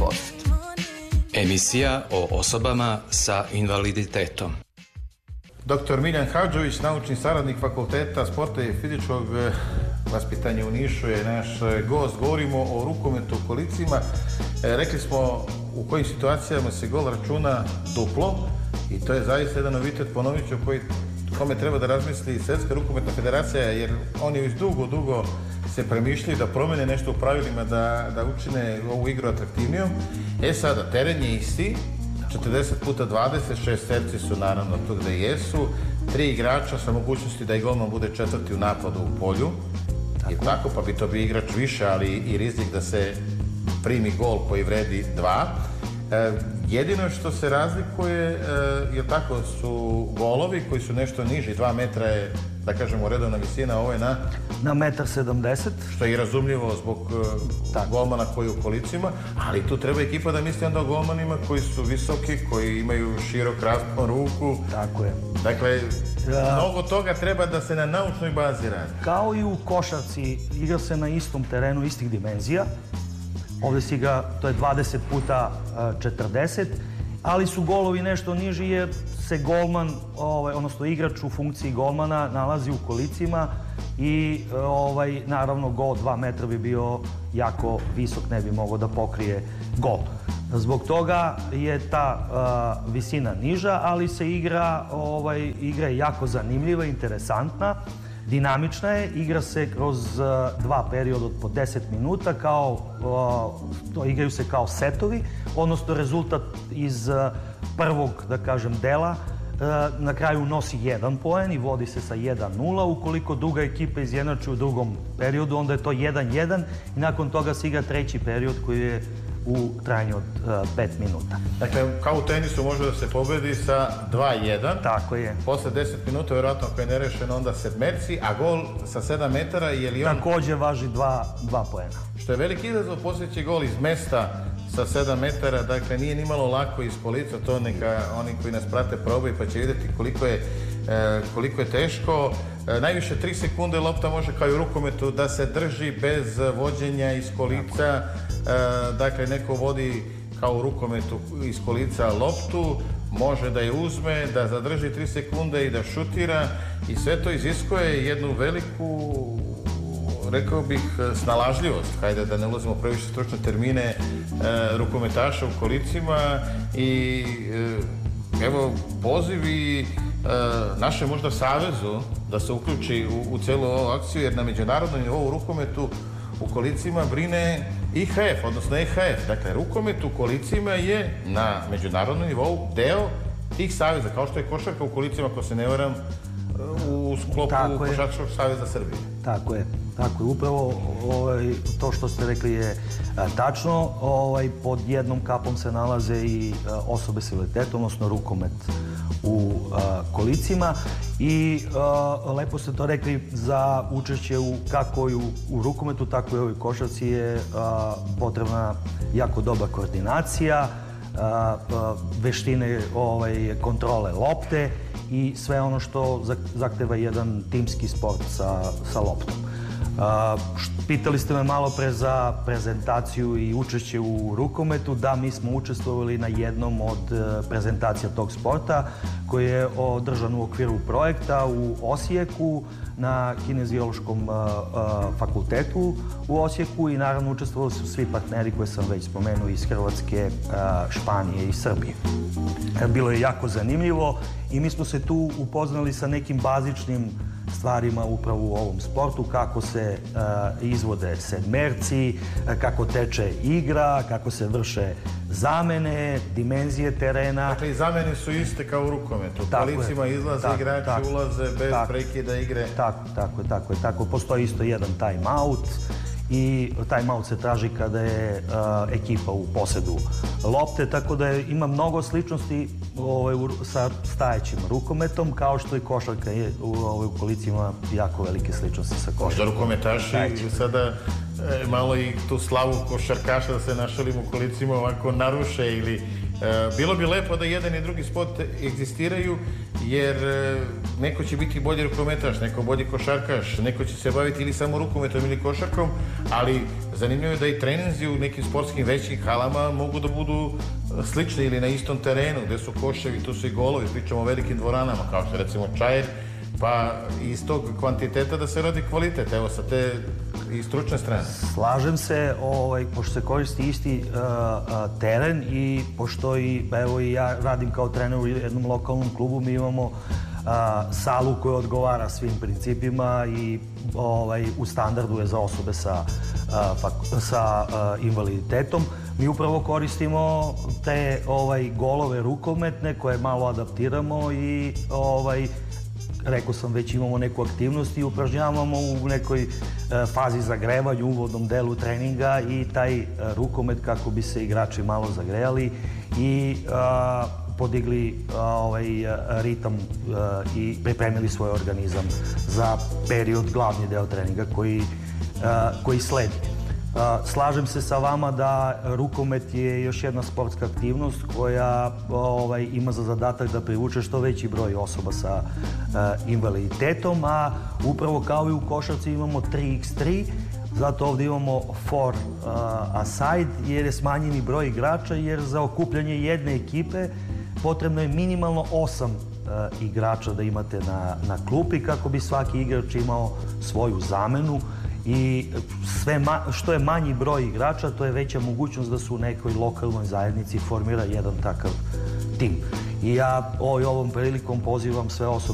Post. Emisija o osobama sa invaliditetom. Dr. Miljan Hadžović, naučni saradnik Fakulteta sporta i fizičkog vaspitanja u Nišu, je naš gost. Govorimo o rukometu u kolicima. Rekli smo u kojim situacijama se gol računa duplo i to je zaista jedan novitet, ponovit ću, kome treba da razmisli Svjetska rukometna federacija, jer oni već dugo se premišljaju da promene nešto u pravilima, da učine ovu igru atraktivnijom. Sada, teren je isti, 40x20, 6 terci su naravno tu gde jesu, 3 igrača sa mogućnosti da i golman bude četvrti u napadu u polju, i tako, pa bi to bio igrač više, ali i rizik da se primi gol koji vredi 2. Jedino što se razlikuje, je tako, su golovi koji su nešto niži, 2 metra je, da kažemo, redovna visina, ovo je na 1,70 m. Što je i razumljivo zbog golmana koji je u kolicima, ali tu treba ekipa da misli onda o golmanima koji su visoki, koji imaju širok raspon ruku. Tako je. Dakle, mnogo toga treba da se na naučnoj bazi radi. Kao i u košarci, igra se na istom terenu, istih dimenzija. Ovdje se igra, to je 20x40, ali su golovi nešto niži jer se golman, odnosno igrač u funkciji golmana nalazi u kolicima i naravno gol 2 metra bi bio jako visok, ne bi mogao da pokrije gol. Zbog toga je ta visina niža, ali se igra je jako zanimljiva, interesantna, dinamična je, igra se kroz 2 perioda od po 10 minuta, igraju se kao setovi, odnosno rezultat iz prvog, da kažem, dela na kraju nosi 1 poen i vodi se sa 1-0. Ukoliko druga ekipa izjednači u drugom periodu, onda je to 1-1 i nakon toga se igra treći period koji je u trajanju od 5 minuta. Dakle, kao u tenisu može da se pobedi sa 2-1. Tako je. Posle 10 minuta, vjerojatno ako je nerešeno, onda sedmerci, a gol sa 7 metara, je li on... Također važi 2 poena. Što je veliki izazov, posljedeći gol iz mesta sa 7 metara, dakle nije nimalo lako iz polica, to neka oni koji nas prate probaju pa će vidjeti koliko je teško. Najviše 3 sekunde lopta može, kao i u rukometu, da se drži bez vođenja iz kolica. Dakle, neko vodi kao u rukometu iz kolica loptu, može da je uzme, da zadrži 3 sekunde i da šutira, i sve to iziskuje jednu veliku, rekao bih, snalažljivost, hajde da ne ulazimo previše stručne termine, rukometaša u kolicima. I evo pozivi našem možda savezu da se uključi u celu ovu akciju, jer na međunarodnom nivou u rukometu u kolicima brine IHF, odnosno EHF. Dakle, rukomet u kolicima je na međunarodnom nivou deo tih saveza, kao što je košarka u kolicima, ako se ne varam, u sklopu Košarkaškog saveza Srbije. Tako je. Upravo to što ste rekli je tačno. Pod jednom kapom se nalaze i osobe s invaliditetom, odnosno rukomet u kolicima, i lepo ste to rekli, za učešće kako i u rukometu, tako i u ovoj košarci je potrebna jako dobra koordinacija, veštine kontrole lopte i sve ono što zahteva jedan timski sport sa loptom. Pitali ste me malo pre za prezentaciju i učešće u rukometu. Da, mi smo učestvovali na jednom od prezentacija tog sporta koji je održan u okviru projekta u Osijeku na Kineziološkom fakultetu u Osijeku, i naravno učestvovali su svi partneri koje sam već spomenuo iz Hrvatske, Španije i Srbije. Bilo je jako zanimljivo i mi smo se tu upoznali sa nekim bazičnim stvarima upravo u ovom sportu, kako se izvode sedmerci, kako teče igra, kako se vrše zamene, dimenzije terena. Dakle, i zamene su iste kao u rukometu. U kolicima izlaze igrači, ulaze bez prekida igre. Tako. Postoji isto jedan time out i time out se traži kada je ekipa u posedu lopte, tako da ima mnogo sličnosti sa stajećim rukometom, kao što i košarka je u kolicima jako velike sličnosti sa košarkom. Možda rukometaši sada malo i tu slavu košarkaša, da se našalim u kolicima, ovako naruše ili... Bilo bi lepo da jedan i drugi sport egzistiraju, jer neko će biti bolji rukometaš, neko bolji košarkaš, neko će se baviti ili samo rukometom ili košarkom, ali zanimljivo je da i treninzi u nekim sportskim većim halama mogu da budu slični ili na istom terenu, gde su koševi, tu su i golovi, pričamo o velikim dvoranama, kao što recimo Čair, pa iz tog kvantiteta da se radi kvalitet, evo sa te i stručne strane. Slažem se, pošto se koristi isti teren i pošto evo i ja radim kao trener u jednom lokalnom klubu, mi imamo salu koja odgovara svim principima i u standardu je za osobe sa invaliditetom. Mi upravo koristimo te golove rukometne koje malo adaptiramo i rekao sam, već imamo neku aktivnost i upražnjavamo u nekoj fazi zagrevanja, u uvodnom delu treninga i taj rukomet kako bi se igrači malo zagrejali i podigli ritam i pripremili svoj organizam za period, glavni deo treninga koji sledi. Slažem se sa vama da rukomet je još jedna sportska aktivnost koja ima za zadatak da privuče što veći broj osoba sa invaliditetom, a upravo kao i u košarci imamo 3x3, zato ovdje imamo 4 a side jer je smanjeni broj igrača, jer za okupljanje jedne ekipe potrebno je minimalno 8 igrača da imate na klupi kako bi svaki igrač imao svoju zamenu. I što je manji broj igrača, to je veća mogućnost da se u nekoj lokalnoj zajednici formira jedan takav tim. I ja ovom prilikom pozivam sve osobe